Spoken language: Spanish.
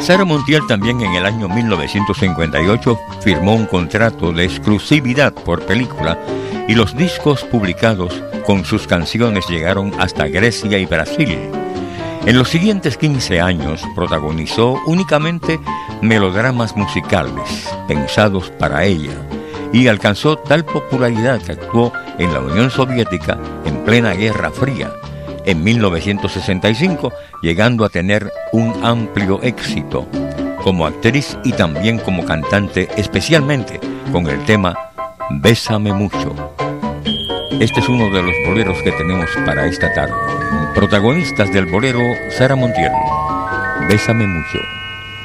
Sara Montiel también en el año 1958 firmó un contrato de exclusividad por película y los discos publicados con sus canciones llegaron hasta Grecia y Brasil. En los siguientes 15 años protagonizó únicamente melodramas musicales pensados para ella y alcanzó tal popularidad que actuó en la Unión Soviética en plena Guerra Fría en 1965, llegando a tener un amplio éxito como actriz y también como cantante, especialmente con el tema Bésame Mucho. Este es uno de los boleros que tenemos para esta tarde. Protagonistas del bolero, Sara Montiel, Bésame Mucho.